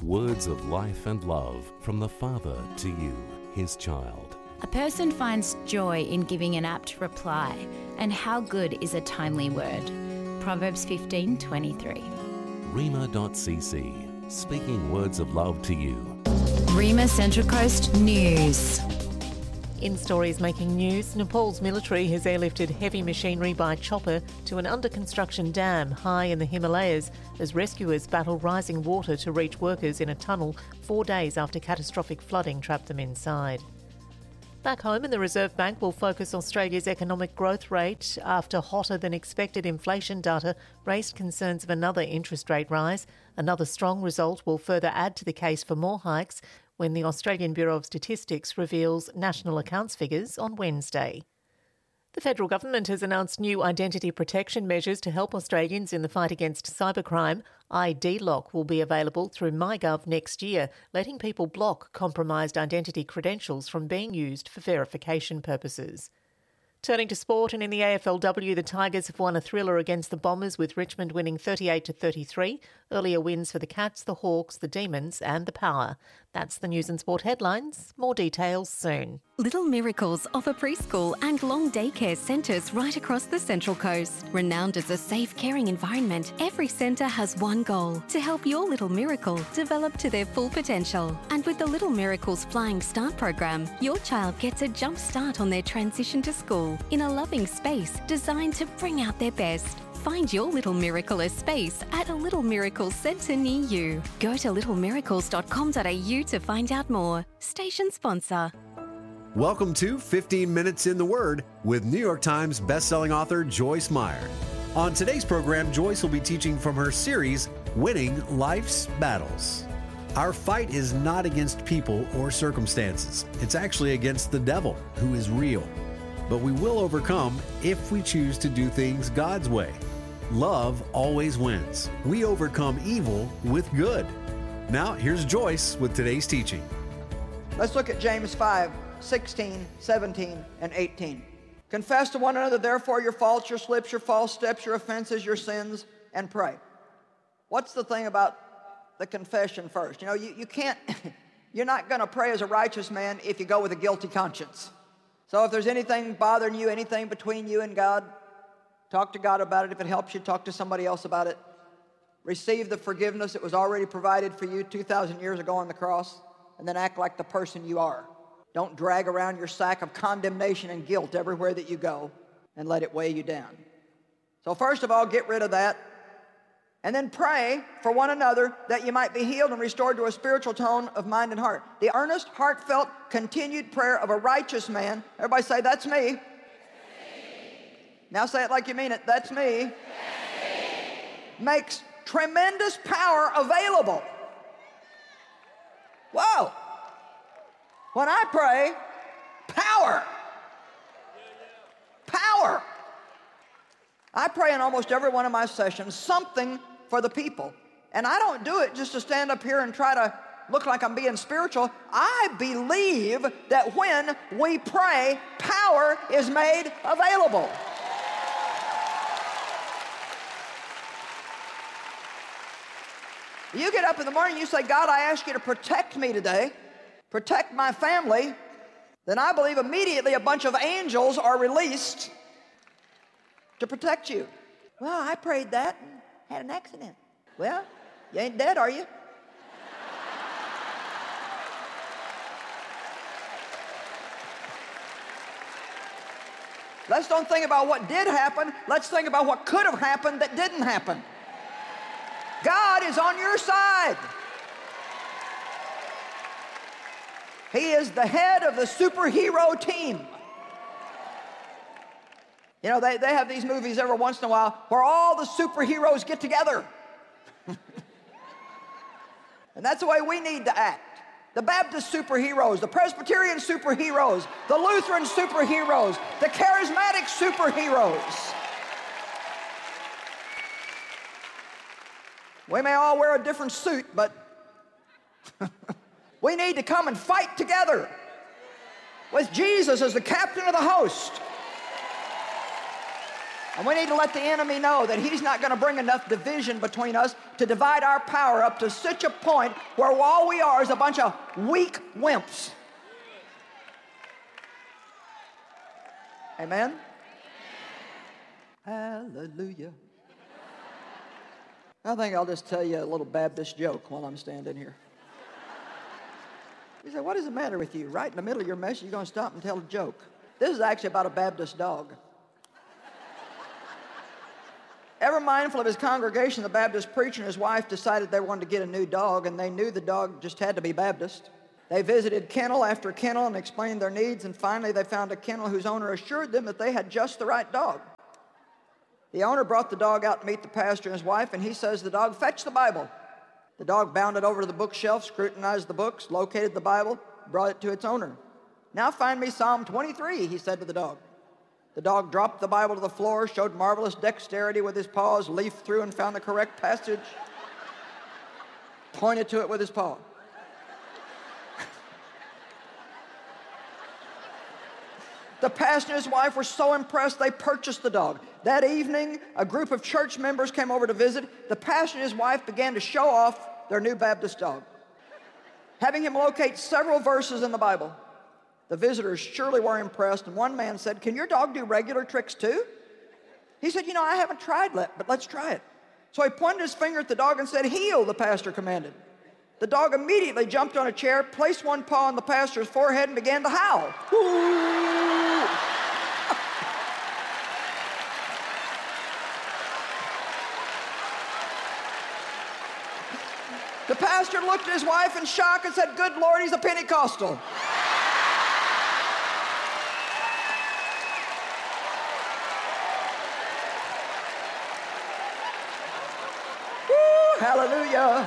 Words of life and love from the Father to you, His child. A person finds joy in giving an apt reply, and how good is a timely word? Proverbs 15:23. Rhema.cc, speaking words of love to you. Rhema Central Coast News. In stories making news, Nepal's military has airlifted heavy machinery by chopper to an under-construction dam high in the Himalayas as rescuers battle rising water to reach workers in a tunnel 4 days after catastrophic flooding trapped them inside. Back home, the Reserve Bank will focus Australia's economic growth rate after hotter-than-expected inflation data raised concerns of another interest rate rise. Another strong result will further add to the case for more hikes when the Australian Bureau of Statistics reveals national accounts figures on Wednesday. The federal government has announced new identity protection measures to help Australians in the fight against cybercrime. ID Lock will be available through MyGov next year, letting people block compromised identity credentials from being used for verification purposes. Turning to sport, and in the AFLW, the Tigers have won a thriller against the Bombers, with Richmond winning 38-33. Earlier wins for the Cats, the Hawks, the Demons and the Power. That's the news and sport headlines. More details soon. Little Miracles offer preschool and long daycare centres right across the Central Coast. Renowned as a safe, caring environment, every centre has one goal: to help your little miracle develop to their full potential. And with the Little Miracles Flying Start program, your child gets a jump start on their transition to school in a loving space designed to bring out their best. Find your Little Miracle space at a Little Miracles centre near you. Go to littlemiracles.com.au to find out more. Station sponsor. Welcome to 15 Minutes in the Word with New York Times bestselling author Joyce Meyer. On today's program, Joyce will be teaching from her series, Winning Life's Battles. Our fight is not against people or circumstances. It's actually against the devil, who is real. But we will overcome if we choose to do things God's way. Love always wins. We overcome evil with good. Now, here's Joyce with today's teaching. Let's look at James 5:16, 17, and 18. Confess to one another, therefore, your faults, your slips, your false steps, your offenses, your sins, and pray. What's the thing about the confession first? You can't, you're not going to pray as a righteous man if you go with a guilty conscience. So if there's anything bothering you, anything between you and God, talk to God about it. If it helps you, talk to somebody else about it. Receive the forgiveness that was already provided for you 2,000 years ago on the cross, and then act like the person you are. Don't drag around your sack of condemnation and guilt everywhere that you go and let it weigh you down. So first of all, get rid of that. And then pray for one another that you might be healed and restored to a spiritual tone of mind and heart. The earnest, heartfelt, continued prayer of a righteous man. Everybody say, that's me. That's me. Now say it like you mean it. That's me. That's me. Makes tremendous power available. Whoa. When I pray, power. Power. I pray in almost every one of my sessions something for the people. And I don't do it just to stand up here and try to look like I'm being spiritual. I believe that when we pray, power is made available. You get up in the morning, you say, God, I ask you to protect me today, protect my family. Then I believe immediately a bunch of angels are released to protect you. Well, I prayed that and had an accident. Well, you ain't dead, are you? Let's don't think about what did happen. Let's think about what could have happened that didn't happen. God is on your side. He is the head of the superhero team. You know, they have these movies every once in a while where all the superheroes get together. And that's the way we need to act. The Baptist superheroes, the Presbyterian superheroes, the Lutheran superheroes, the charismatic superheroes. We may all wear a different suit, but we need to come and fight together with Jesus as the captain of the host. And we need to let the enemy know that he's not going to bring enough division between us to divide our power up to such a point where all we are is a bunch of weak wimps. Amen? Hallelujah. I think I'll just tell you a little Baptist joke while I'm standing here. You say, what is the matter with you? Right in the middle of your message, you're going to stop and tell a joke. This is actually about a Baptist dog. Ever mindful of his congregation, the Baptist preacher and his wife decided they wanted to get a new dog, and they knew the dog just had to be Baptist. They visited kennel after kennel and explained their needs, and finally they found a kennel whose owner assured them that they had just the right dog. The owner brought the dog out to meet the pastor and his wife, and he says to the dog, "Fetch the Bible." The dog bounded over to the bookshelf, scrutinized the books, located the Bible, brought it to its owner. "Now find me Psalm 23, he said to the dog. The dog dropped the Bible to the floor, showed marvelous dexterity with his paws, leafed through and found the correct passage, pointed to it with his paw. The pastor and his wife were so impressed they purchased the dog. That evening, a group of church members came over to visit. The pastor and his wife began to show off their new Baptist dog, having him locate several verses in the Bible. The visitors surely were impressed, and one man said, "Can your dog do regular tricks too?" He said, "You know, I haven't tried that, but let's try it." So he pointed his finger at the dog and said, "Heel," the pastor commanded. The dog immediately jumped on a chair, placed one paw on the pastor's forehead, and began to howl. The pastor looked at his wife in shock and said, "Good Lord, he's a Pentecostal." Hallelujah.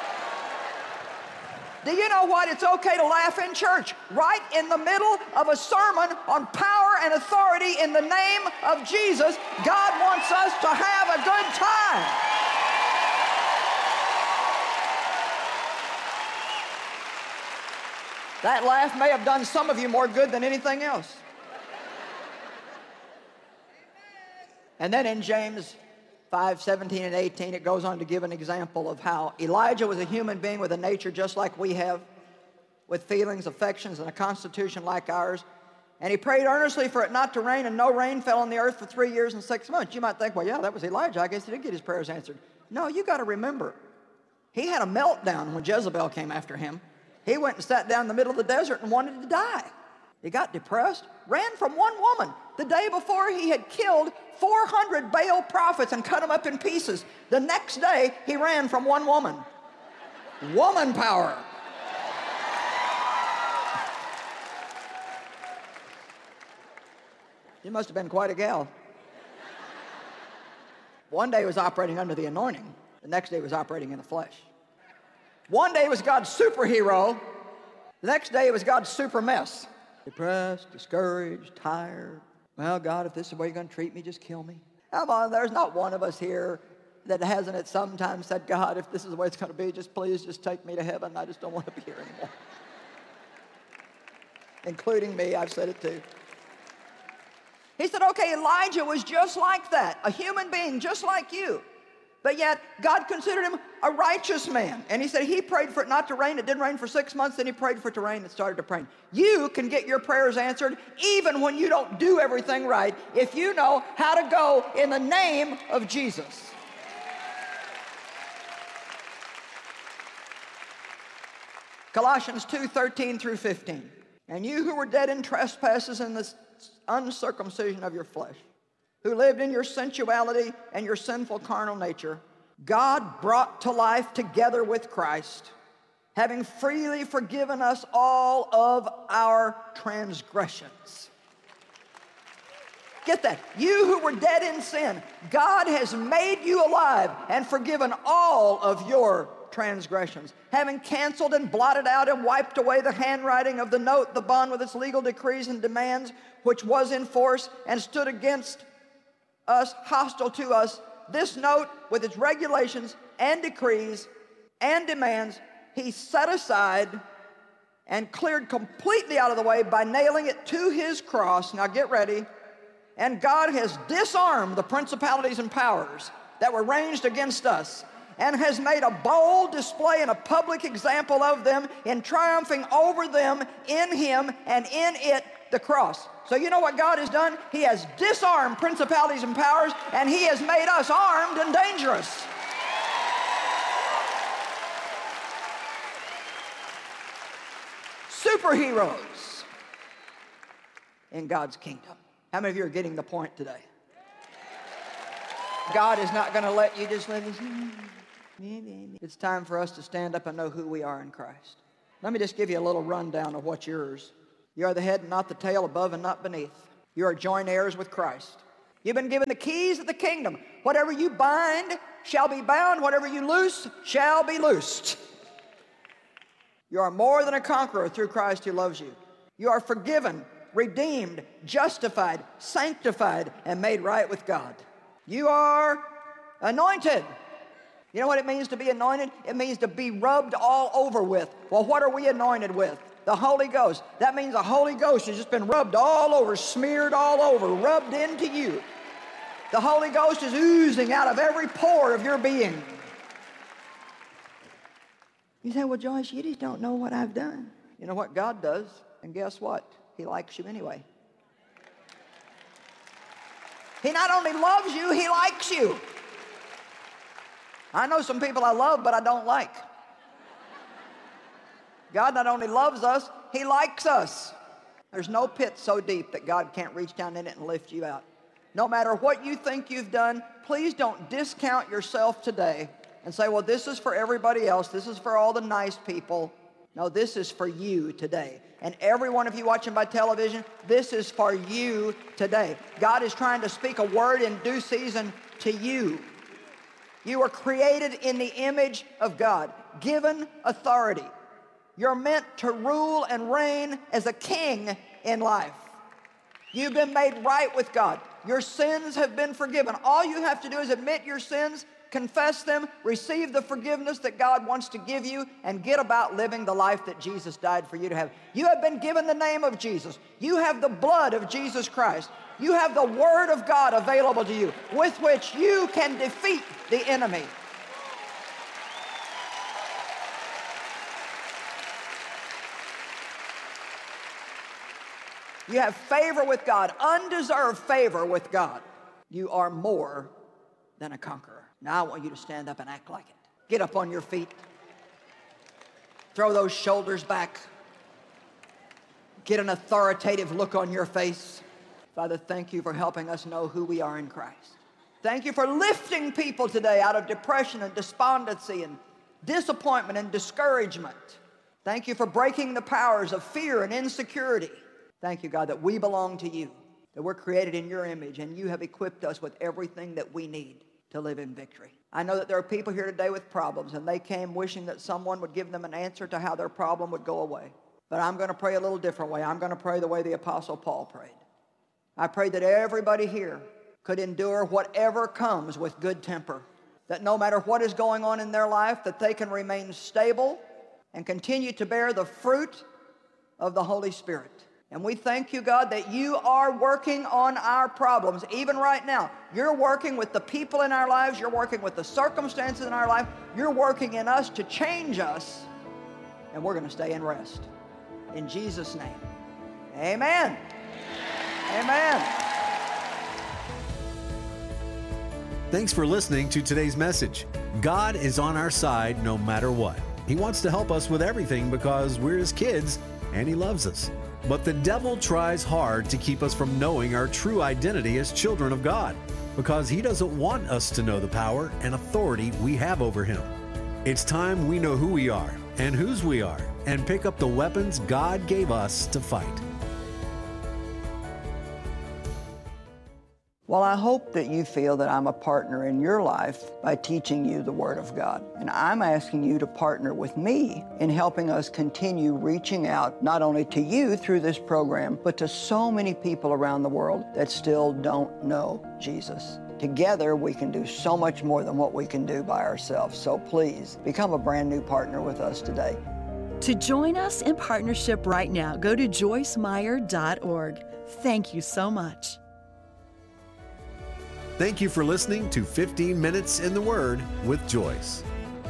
Do you know what? It's okay to laugh in church. Right in the middle of a sermon on power and authority in the name of Jesus, God wants us to have a good time. That laugh may have done some of you more good than anything else. And then in James 5:17 and 18, it goes on to give an example of how Elijah was a human being with a nature just like we have, with feelings, affections, and a constitution like ours. And he prayed earnestly for it not to rain, and no rain fell on the earth for 3 years and 6 months. You might think, well, yeah, that was Elijah. I guess he did get his prayers answered. No, you got to remember, he had a meltdown when Jezebel came after him. He went and sat down in the middle of the desert and wanted to die. He got depressed, ran from one woman. The day before, he had killed 400 Baal prophets and cut them up in pieces. The next day, he ran from one woman. Woman power. You must have been quite a gal. One day he was operating under the anointing. The next day he was operating in the flesh. One day he was God's superhero. The next day it was God's super mess. Depressed, discouraged, tired. Well, God, if this is the way you're going to treat me, just kill me. Come on, there's not one of us here that hasn't at some time said, God, if this is the way it's going to be, just please just take me to heaven. I just don't want to be here anymore. Including me, I've said it too. He said, okay, Elijah was just like that, a human being just like you. But yet, God considered him a righteous man. And he said he prayed for it not to rain. It didn't rain for 6 months. Then he prayed for it to rain. It started to rain. You can get your prayers answered even when you don't do everything right if you know how to go in the name of Jesus. Colossians 2:13 through 15. And you who were dead in trespasses and the uncircumcision of your flesh, who lived in your sensuality and your sinful carnal nature, God brought to life together with Christ, having freely forgiven us all of our transgressions. Get that? You who were dead in sin, God has made you alive and forgiven all of your transgressions, having canceled and blotted out and wiped away the handwriting of the note, the bond with its legal decrees and demands, which was in force and stood against us, hostile to us. This note with its regulations and decrees and demands, he set aside and cleared completely out of the way by nailing it to his cross. Now get ready. And God has disarmed the principalities and powers that were ranged against us, and has made a bold display and a public example of them in triumphing over them in Him and in it, the cross. So you know what God has done? He has disarmed principalities and powers, and He has made us armed and dangerous. Superheroes in God's kingdom. How many of you are getting the point today? God is not going to let you just live. It's time for us to stand up and know who we are in Christ. Let me just give you a little rundown of what's yours. You are the head and not the tail, above and not beneath. You are joint heirs with Christ. You've been given the keys of the kingdom. Whatever you bind shall be bound. Whatever you loose shall be loosed. You are more than a conqueror through Christ who loves you. You are forgiven, redeemed, justified, sanctified, and made right with God. You are anointed. You know what it means to be anointed? It means to be rubbed all over with. Well, what are we anointed with? The Holy Ghost. That means the Holy Ghost has just been rubbed all over, smeared all over, rubbed into you. The Holy Ghost is oozing out of every pore of your being. You say, well, Joyce, you just don't know what I've done. You know what? God does. And guess what? He likes you anyway. He not only loves you, He likes you. I know some people I love, but I don't like. God not only loves us, He likes us. There's no pit so deep that God can't reach down in it and lift you out. No matter what you think you've done, please don't discount yourself today and say, well, this is for everybody else. This is for all the nice people. No, this is for you today. And every one of you watching by television, this is for you today. God is trying to speak a word in due season to you. You were created in the image of God, given authority. You're meant to rule and reign as a king in life. You've been made right with God. Your sins have been forgiven. All you have to do is admit your sins, confess them, receive the forgiveness that God wants to give you, and get about living the life that Jesus died for you to have. You have been given the name of Jesus. You have the blood of Jesus Christ. You have the Word of God available to you, with which you can defeat the enemy. You have favor with God, undeserved favor with God. You are more than a conqueror. Now I want you to stand up and act like it. Get up on your feet. Throw those shoulders back. Get an authoritative look on your face. Father, thank you for helping us know who we are in Christ. Thank you for lifting people today out of depression and despondency and disappointment and discouragement. Thank you for breaking the powers of fear and insecurity. Thank you, God, that we belong to you, that we're created in your image, and you have equipped us with everything that we need to live in victory. I know that there are people here today with problems, and they came wishing that someone would give them an answer to how their problem would go away. But I'm going to pray a little different way. I'm going to pray the way the Apostle Paul prayed. I pray that everybody here could endure whatever comes with good temper, that no matter what is going on in their life, that they can remain stable and continue to bear the fruit of the Holy Spirit. And we thank you, God, that you are working on our problems. Even right now, you're working with the people in our lives. You're working with the circumstances in our life. You're working in us to change us. And we're going to stay in rest. In Jesus' name, amen. Amen. Thanks for listening to today's message. God is on our side no matter what. He wants to help us with everything because we're His kids and He loves us. But the devil tries hard to keep us from knowing our true identity as children of God because he doesn't want us to know the power and authority we have over him. It's time we know who we are and whose we are and pick up the weapons God gave us to fight. Well, I hope that you feel that I'm a partner in your life by teaching you the Word of God. And I'm asking you to partner with me in helping us continue reaching out not only to you through this program, but to so many people around the world that still don't know Jesus. Together, we can do so much more than what we can do by ourselves. So please, become a brand new partner with us today. To join us in partnership right now, go to joycemeyer.org. Thank you so much. Thank you for listening to 15 Minutes in the Word with Joyce.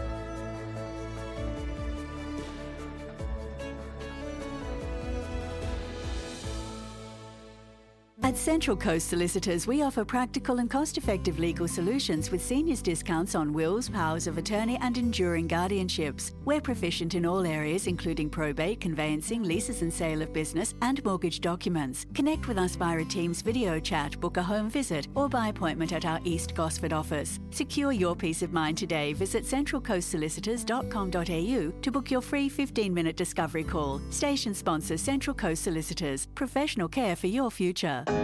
At Central Coast Solicitors, we offer practical and cost-effective legal solutions with seniors discounts on wills, powers of attorney and enduring guardianships. We're proficient in all areas including probate, conveyancing, leases and sale of business and mortgage documents. Connect with us via a Teams video chat, book a home visit or by appointment at our East Gosford office. Secure your peace of mind today. Visit centralcoastsolicitors.com.au to book your free 15-minute discovery call. Station sponsor Central Coast Solicitors. Professional care for your future.